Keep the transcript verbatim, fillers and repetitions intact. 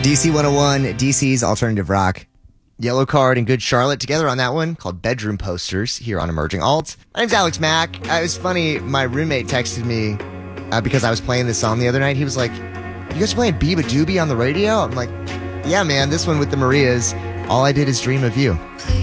D C one oh one, D C's alternative rock. Yellow Card and Good Charlotte together on that one, called Bedroom Posters, here on Emerging Alt. My name's Alex Mack. Uh, it was funny, my roommate texted me uh, because I was playing this song the other night. He was like, you guys playing Beeba Doobie on the radio? I'm like, yeah, man, this one with the Marias, All I Did Is Dream of You.